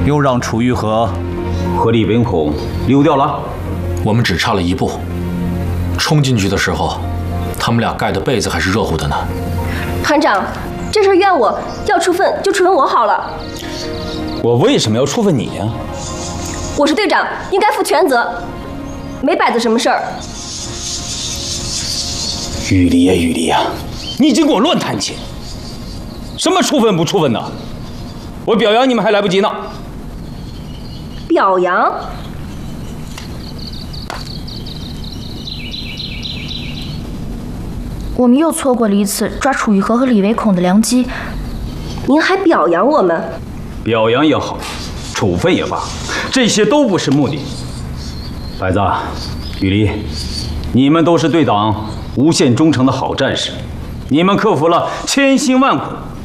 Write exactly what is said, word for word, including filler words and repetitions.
又让楚玉和和李文孔溜掉了。 我们只差了一步，冲进去的时候，他们俩盖的被子还是热乎的呢。 团长，这事怨我，要处分就处分我好了。 我为什么要处分你呀？ 我是队长，应该负全责，没摆子什么事儿。 雨梨呀，雨梨呀，你净给我乱弹琴！什么处分不处分的？我表扬你们还来不及呢。 表扬？ 我们又错过了一次抓楚玉和和李维孔的良机。 您还表扬我们？ 表扬也好，处分也罢，这些都不是目的。白子、雨梨，你们都是对党无限忠诚的好战士，你们克服了千辛万苦，